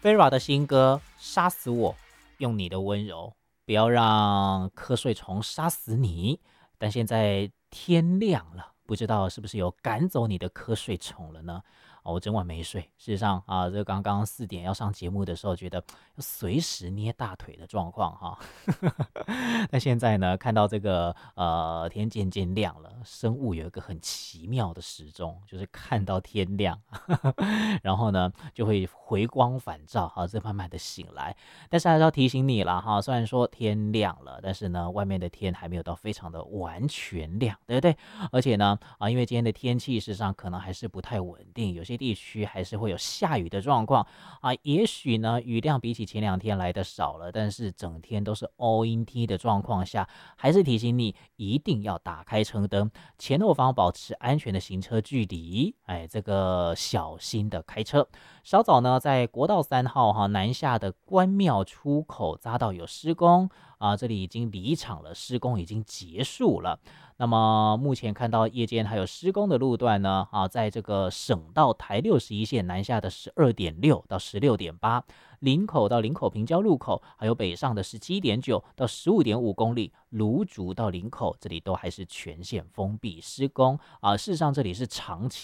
Vera 的新歌《杀死我》，用你的温柔，不要让瞌睡虫杀死你。但现在天亮了，不知道是不是有赶走你的瞌睡虫了呢？我整晚没睡。事实上啊，这刚刚4点要上节目的时候，觉得要随时捏大腿的状况哈。那现在呢，看到这个天渐渐亮了，生物有一个很奇妙的时钟，就是看到天亮，然后呢就会回光返照，好，这慢慢的醒来。但是还是要提醒你啦哈，虽然说天亮了，但是呢，外面的天还没有到非常的完全亮，对不对？而且呢，因为今天的天气事实上可能还是不太稳定，有些地区还是会有下雨的状况啊。也许呢，雨量比起前2天来的少了，但是整天都是 all in T 的状况下，还是提醒你一定要打开车灯，前后方保持安全的行车距离，这个小心的开车。稍早呢，在国道3号南下的关庙出口匝道有施工啊，这里已经离场了，施工已经结束了。那么目前看到夜间还有施工的路段呢，在这个省道台61线南下的12.6到16.8，林口到林口平交路口，还有北上的17.9到15.5公里，芦竹到林口这里都还是全线封闭施工啊。事实上这里是长期